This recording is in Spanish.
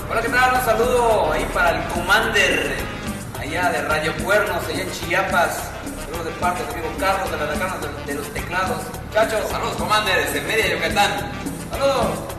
Hola, ¿qué tal? Un saludo ahí para el Commander, allá de Radio Cuernos, allá en Chiapas. Saludos de parte de mi amigo Carlos de las Lacanas de los Teclados. Muchachos, Saludos, Commander, desde Mérida, Yucatán. saludos.